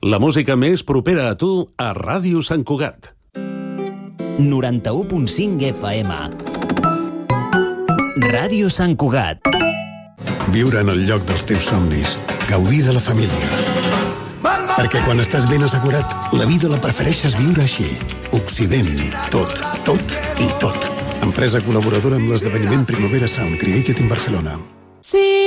La música més propera a tu a Ràdio Sant Cugat. 91.5 FM. Ràdio Sant Cugat. Viure en el lloc dels teus somnis. Gaudir de la família. Perquè quan estàs ben assegurat, la vida la prefereixes viure així. Occident. Tot, tot i tot. Empresa col·laboradora amb l'esdeveniment Primavera Sound Created in Barcelona. Sí.